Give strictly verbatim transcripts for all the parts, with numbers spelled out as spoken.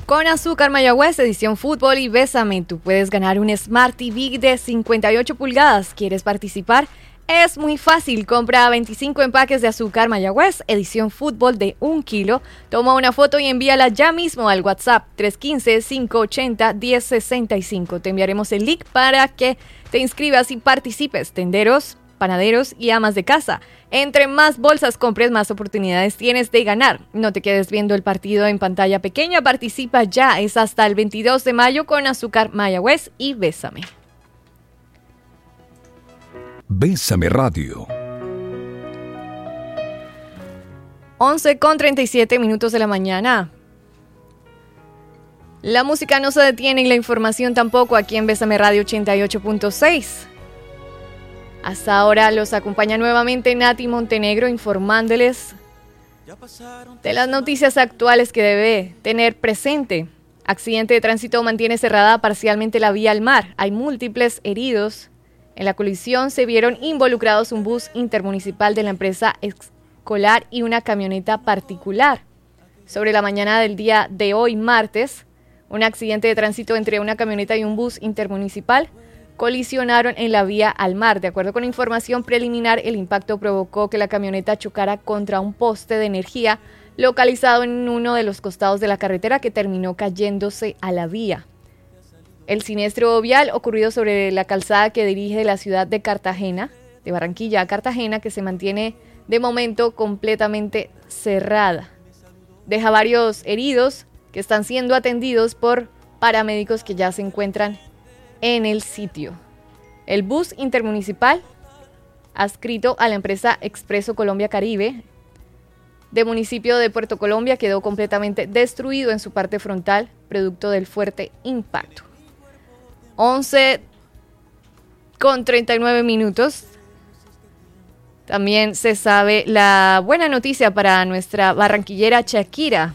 Con Azúcar Mayagüez, edición fútbol y Bésame, tú puedes ganar un Smart T V de cincuenta y ocho pulgadas. ¿Quieres participar? Es muy fácil, compra veinticinco empaques de Azúcar Mayagüez, edición fútbol de un kilo, toma una foto y envíala ya mismo al WhatsApp tres uno cinco, cinco ocho cero, uno cero seis cinco. Te enviaremos el link para que te inscribas y participes. Tenderos, panaderos y amas de casa. Entre más bolsas compres, más oportunidades tienes de ganar. No te quedes viendo el partido en pantalla pequeña, participa ya. Es hasta el veintidós de mayo con Azúcar Mayagüez y Bésame. Bésame Radio. once con treinta y siete minutos de la mañana. La música no se detiene y la información tampoco aquí en Bésame Radio ochenta y ocho punto seis. Hasta ahora los acompaña nuevamente Nati Montenegro informándoles de las noticias actuales que debe tener presente. Accidente de tránsito mantiene cerrada parcialmente la vía al mar. Hay múltiples heridos. En la colisión se vieron involucrados un bus intermunicipal de la empresa escolar y una camioneta particular. Sobre la mañana del día de hoy, martes, un accidente de tránsito entre una camioneta y un bus intermunicipal colisionaron en la vía al mar. De acuerdo con información preliminar, el impacto provocó que la camioneta chocara contra un poste de energía localizado en uno de los costados de la carretera que terminó cayéndose a la vía. El siniestro vial ocurrido sobre la calzada que dirige la ciudad de Cartagena, de Barranquilla a Cartagena, que se mantiene de momento completamente cerrada. Deja varios heridos que están siendo atendidos por paramédicos que ya se encuentran en el sitio. El bus intermunicipal adscrito a la empresa Expreso Colombia Caribe de municipio de Puerto Colombia quedó completamente destruido en su parte frontal, producto del fuerte impacto. once con treinta y nueve minutos. También se sabe la buena noticia para nuestra barranquillera Shakira,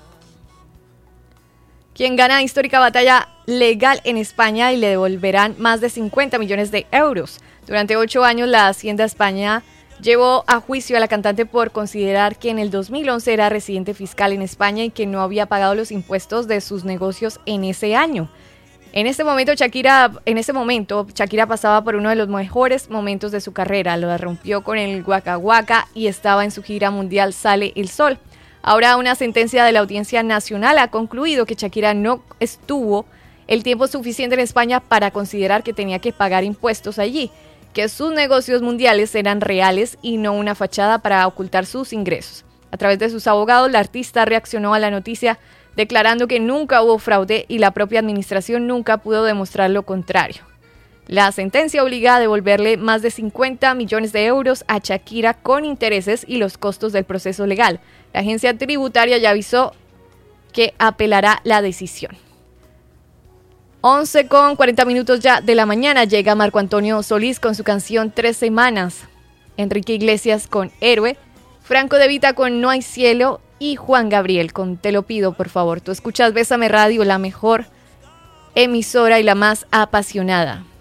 quien gana histórica batalla legal en España y le devolverán más de cincuenta millones de euros. Durante ocho años, la Hacienda España llevó a juicio a la cantante por considerar que en el dos mil once era residente fiscal en España y que no había pagado los impuestos de sus negocios en ese año. En este momento, Shakira, en ese momento, Shakira pasaba por uno de los mejores momentos de su carrera. Lo rompió con el Waka Waka y estaba en su gira mundial Sale el Sol. Ahora una sentencia de la Audiencia Nacional ha concluido que Shakira no estuvo el tiempo suficiente en España para considerar que tenía que pagar impuestos allí, que sus negocios mundiales eran reales y no una fachada para ocultar sus ingresos. A través de sus abogados, la artista reaccionó a la noticia declarando que nunca hubo fraude y la propia administración nunca pudo demostrar lo contrario. La sentencia obliga a devolverle más de cincuenta millones de euros a Shakira con intereses y los costos del proceso legal. La agencia tributaria ya avisó que apelará la decisión. once con cuarenta minutos ya de la mañana llega Marco Antonio Solís con su canción Tres Semanas, Enrique Iglesias con Héroe, Franco De Vita con No Hay Cielo y Juan Gabriel con Te Lo Pido, por favor. Tú escuchas Bésame Radio, la mejor emisora y la más apasionada.